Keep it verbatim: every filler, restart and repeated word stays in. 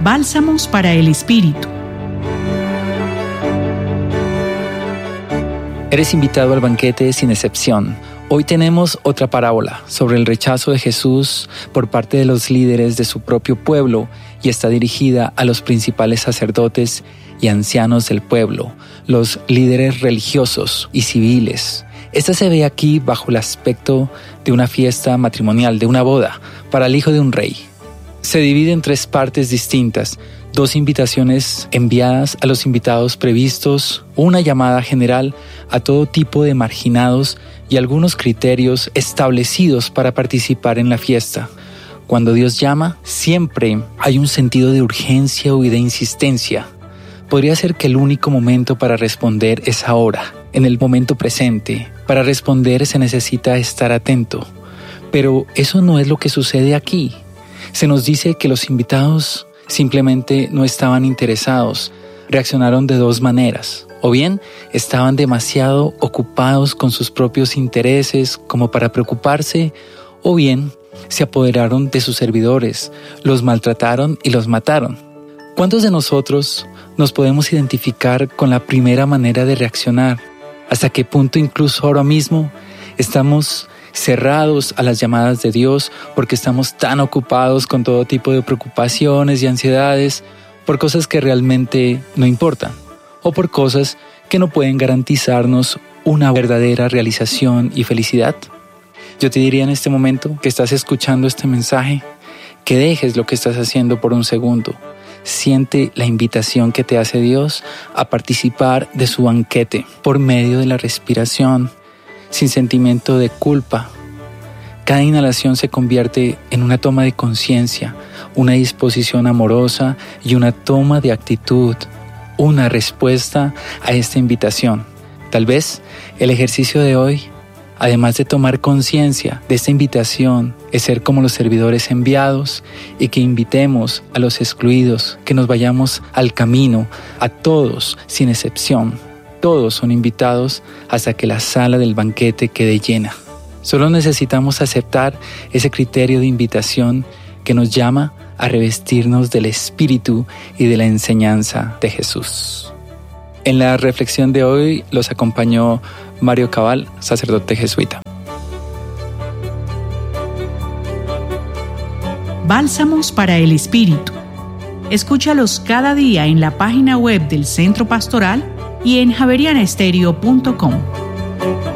Bálsamos para el Espíritu. Eres invitado al banquete sin excepción. Hoy tenemos otra parábola sobre el rechazo de Jesús por parte de los líderes de su propio pueblo y está dirigida a los principales sacerdotes y ancianos del pueblo, los líderes religiosos y civiles. Esta se ve aquí bajo el aspecto de una fiesta matrimonial, de una boda, para el hijo de un rey. Se divide en tres partes distintas, dos invitaciones enviadas a los invitados previstos, una llamada general a todo tipo de marginados y algunos criterios establecidos para participar en la fiesta. Cuando Dios llama, siempre hay un sentido de urgencia y de insistencia. Podría ser que el único momento para responder es ahora, en el momento presente. Para responder se necesita estar atento. Pero eso no es lo que sucede aquí. Se nos dice que los invitados simplemente no estaban interesados. Reaccionaron de dos maneras. O bien estaban demasiado ocupados con sus propios intereses como para preocuparse, o bien se apoderaron de sus servidores, los maltrataron y los mataron. ¿Cuántos de nosotros nos podemos identificar con la primera manera de reaccionar? ¿Hasta qué punto incluso ahora mismo estamos cerrados a las llamadas de Dios porque estamos tan ocupados con todo tipo de preocupaciones y ansiedades por cosas que realmente no importan o por cosas que no pueden garantizarnos una verdadera realización y felicidad? Yo te diría en este momento que estás escuchando este mensaje, que dejes lo que estás haciendo por un segundo. Siente la invitación que te hace Dios a participar de su banquete por medio de la respiración, sin sentimiento de culpa. Cada inhalación se convierte en una toma de conciencia, una disposición amorosa y una toma de actitud, una respuesta a esta invitación. Tal vez el ejercicio de hoy, además de tomar conciencia de esta invitación, es ser como los servidores enviados y que invitemos a los excluidos, que nos vayamos al camino, a todos sin excepción. Todos son invitados hasta que la sala del banquete quede llena. Solo necesitamos aceptar ese criterio de invitación que nos llama a revestirnos del Espíritu y de la enseñanza de Jesús. En la reflexión de hoy los acompañó Mario Cabal, sacerdote jesuita. Bálsamos para el Espíritu. Escúchalos cada día en la página web del Centro Pastoral y en javeriana estéreo punto com.